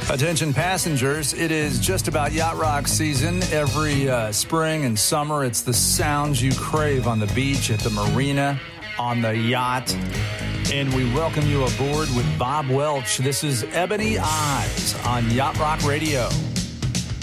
Attention passengers, it is just about Yacht Rock season. Every spring and summer, it's the sounds you crave on the beach, at the marina, on the yacht. And we welcome you aboard with Bob Welch. This is Ebony Eyes on Yacht Rock Radio.